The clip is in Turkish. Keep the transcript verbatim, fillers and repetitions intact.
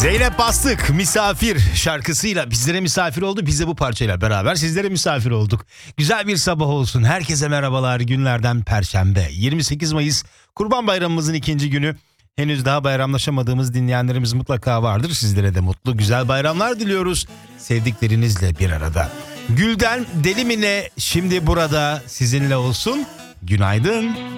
Zeynep Bastık misafir şarkısıyla bizlere misafir oldu. Biz de bu parçayla beraber sizlere misafir olduk. Güzel bir sabah olsun. Herkese merhabalar. Günlerden Perşembe. yirmi sekiz Mayıs Kurban Bayramımızın ikinci günü. Henüz daha bayramlaşamadığımız dinleyenlerimiz mutlaka vardır. Sizlere de mutlu güzel bayramlar diliyoruz. Sevdiklerinizle bir arada. Gülden Delimine şimdi burada sizinle olsun. Günaydın.